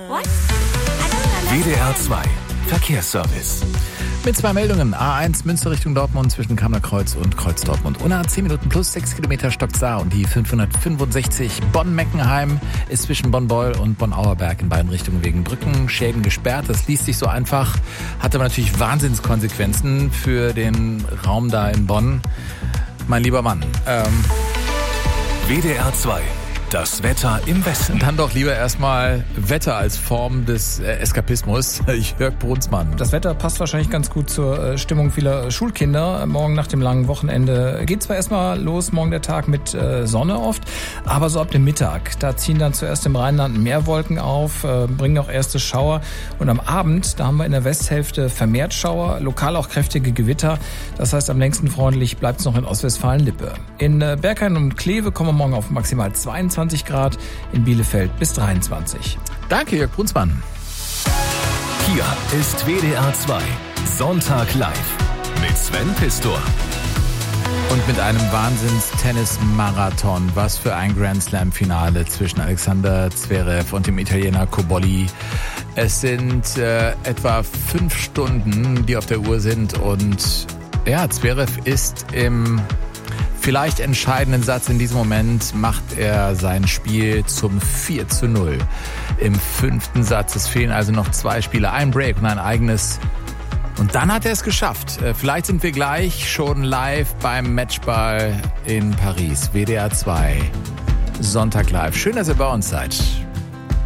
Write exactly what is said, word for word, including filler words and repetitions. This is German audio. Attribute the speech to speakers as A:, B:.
A: W D R zwei Verkehrsservice.
B: Mit zwei Meldungen. A eins Münster Richtung Dortmund zwischen Kamener-Kreuz und Kreuz-Dortmund. Unna zehn Minuten plus sechs Kilometer Stocksaar und die fünfhundertfünfundsechzig Bonn-Meckenheim ist zwischen Bonn-Beul und Bonn-Auerberg in beiden Richtungen wegen Brückenschäden gesperrt. Das liest sich so einfach, hat aber natürlich Wahnsinnskonsequenzen für den Raum da in Bonn. Mein lieber Mann. Ähm
A: W D R zwei. Das Wetter im Westen.
B: Dann doch lieber erstmal Wetter als Form des äh, Eskapismus. Jörg Brunsmann.
C: Das Wetter passt wahrscheinlich ganz gut zur äh, Stimmung vieler Schulkinder. Morgen nach dem langen Wochenende geht zwar erstmal los, morgen der Tag mit äh, Sonne oft, aber so ab dem Mittag, da ziehen dann zuerst im Rheinland mehr Wolken auf, äh, bringen auch erste Schauer. Und am Abend, da haben wir in der Westhälfte vermehrt Schauer, lokal auch kräftige Gewitter. Das heißt, am längsten freundlich bleibt es noch in Ostwestfalen-Lippe. In äh, Berghain und Kleve kommen wir morgen auf maximal zweiundzwanzig Grad, in Bielefeld bis dreiundzwanzig.
B: Danke, Jörg Brunsmann.
A: Hier ist W D R zwei Sonntag live mit Sven Pistor.
B: Und mit einem Wahnsinns-Tennis-Marathon. Was für ein Grand-Slam-Finale zwischen Alexander Zverev und dem Italiener Cobolli. Es sind äh, etwa fünf Stunden, die auf der Uhr sind. Und ja, Zverev ist im vielleicht entscheidenden Satz in diesem Moment, macht er sein Spiel zum vier zu null. Im fünften Satz, es fehlen also noch zwei Spiele, ein Break und ein eigenes. Und dann hat er es geschafft. Vielleicht sind wir gleich schon live beim Matchball in Paris. W D R zwei, Sonntag live. Schön, dass ihr bei uns seid.